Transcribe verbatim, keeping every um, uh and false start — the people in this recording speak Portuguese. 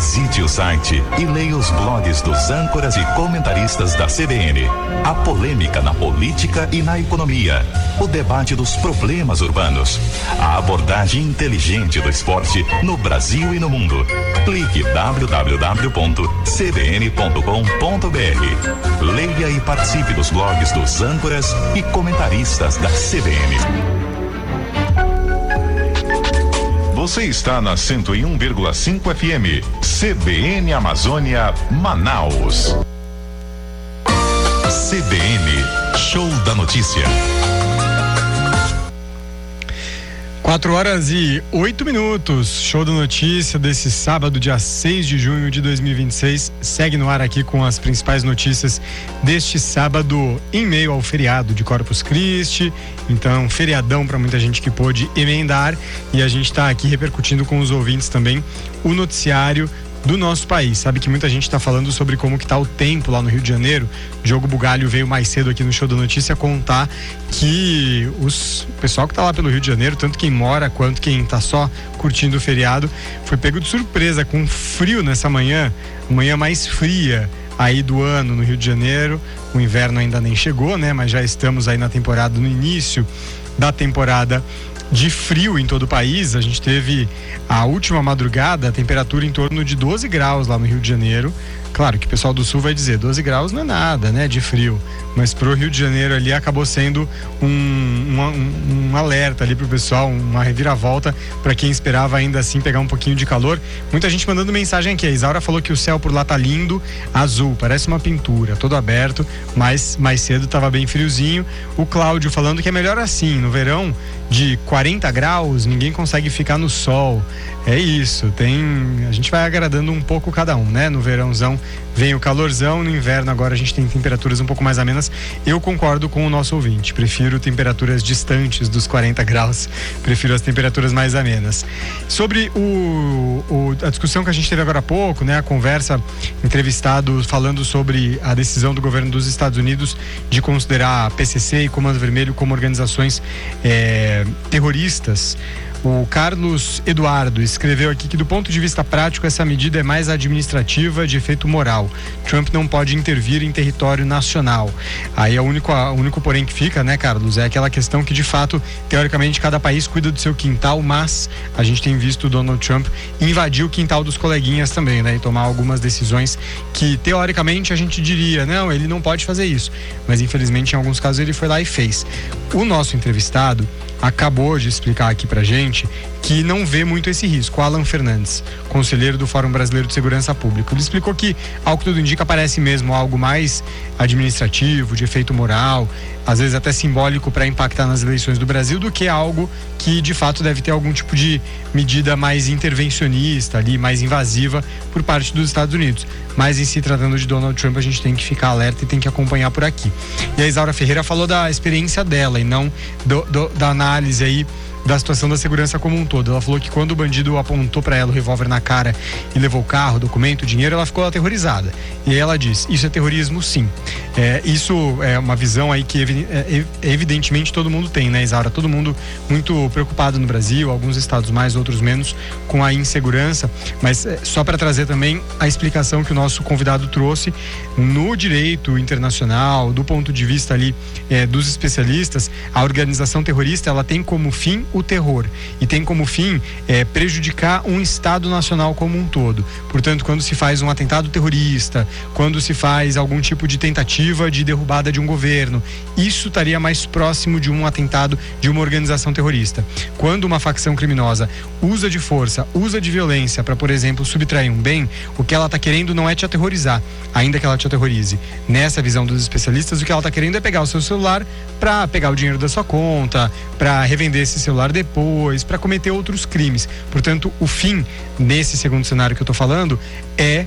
Visite o site e leia os blogs dos âncoras e comentaristas da C B N. A polêmica na política e na economia. O debate dos problemas urbanos. A abordagem inteligente do esporte no Brasil e no mundo. Clique w w w ponto c b n ponto com ponto b r. Leia e participe dos blogs dos âncoras e comentaristas da C B N. Você está na cento e um vírgula cinco F M, C B N Amazônia, Manaus. C B N, Show da Notícia. Quatro horas e oito minutos, Show da Notícia desse sábado, dia seis de junho de dois mil e vinte e seis, segue no ar aqui com as principais notícias deste sábado, em meio ao feriado de Corpus Christi. Então, feriadão para muita gente que pôde emendar, e a gente está aqui repercutindo com os ouvintes também o noticiário do nosso país. Sabe que muita gente está falando sobre como que tá o tempo lá no Rio de Janeiro. Diogo Bugalho veio mais cedo aqui no Show da Notícia contar que os, o pessoal que tá lá pelo Rio de Janeiro, tanto quem mora quanto quem tá só curtindo o feriado, foi pego de surpresa com frio nessa manhã, manhã mais fria aí do ano no Rio de Janeiro. O inverno ainda nem chegou, né? Mas já estamos aí na temporada, no início da temporada de frio em todo o país. A gente teve a última madrugada a temperatura em torno de doze graus lá no Rio de Janeiro. Claro que o pessoal do sul vai dizer, doze graus não é nada, né, de frio, mas pro Rio de Janeiro ali acabou sendo um, um, um alerta ali pro pessoal, uma reviravolta para quem esperava ainda assim pegar um pouquinho de calor. Muita gente mandando mensagem aqui. A Isaura falou que o céu por lá tá lindo, azul, parece uma pintura, todo aberto, mas mais cedo tava bem friozinho. O Cláudio falando que é melhor assim, no verão de quarenta graus, ninguém consegue ficar no sol. É isso, tem, a gente vai agradando um pouco cada um, né? No verãozão vem o calorzão, no inverno agora a gente tem temperaturas um pouco mais amenas. Eu concordo com o nosso ouvinte, prefiro temperaturas distantes dos quarenta graus, prefiro as temperaturas mais amenas. Sobre o, o, a discussão que a gente teve agora há pouco, né? A conversa, entrevistado falando sobre a decisão do governo dos Estados Unidos de considerar a P C C e Comando Vermelho como organizações é, terroristas. O Carlos Eduardo escreveu aqui que, do ponto de vista prático, essa medida é mais administrativa, de efeito moral. Trump não pode intervir em território nacional. Aí é o único, o único porém que fica, né, Carlos, é aquela questão que, de fato, teoricamente, cada país cuida do seu quintal, mas a gente tem visto o Donald Trump invadir o quintal dos coleguinhas também, né, e tomar algumas decisões que, teoricamente, a gente diria, não, ele não pode fazer isso. Mas, infelizmente, em alguns casos, ele foi lá e fez. O nosso entrevistado acabou de explicar aqui pra gente que não vê muito esse risco. Alan Fernandes, conselheiro do Fórum Brasileiro de Segurança Pública, ele explicou que, ao que tudo indica, parece mesmo algo mais administrativo, de efeito moral, às vezes até simbólico para impactar nas eleições do Brasil, do que algo que de fato deve ter algum tipo de medida mais intervencionista ali, mais invasiva por parte dos Estados Unidos. Mas em se tratando de Donald Trump, a gente tem que ficar alerta e tem que acompanhar por aqui. E a Isaura Ferreira falou da experiência dela e não do, do, da análise aí da situação da segurança como um todo. Ela falou que quando o bandido apontou para ela o revólver na cara e levou o carro, documento, dinheiro, ela ficou aterrorizada. E aí ela diz, isso é terrorismo, sim. É, isso é uma visão aí que evidentemente todo mundo tem, né, Isaura? Todo mundo muito preocupado no Brasil, alguns estados mais, outros menos, com a insegurança, mas é, só para trazer também a explicação que o nosso convidado trouxe no direito internacional, do ponto de vista ali é, dos especialistas, a organização terrorista, ela tem como fim o terror e tem como fim é, prejudicar um Estado nacional como um todo. Portanto, quando se faz um atentado terrorista, quando se faz algum tipo de tentativa de derrubada de um governo, isso estaria mais próximo de um atentado de uma organização terrorista. Quando uma facção criminosa usa de força, usa de violência para, por exemplo, subtrair um bem, o que ela está querendo não é te aterrorizar, ainda que ela te aterrorize. Nessa visão dos especialistas, o que ela está querendo é pegar o seu celular para pegar o dinheiro da sua conta, para revender esse celular depois, para cometer outros crimes. Portanto, o fim, nesse segundo cenário que eu estou falando, é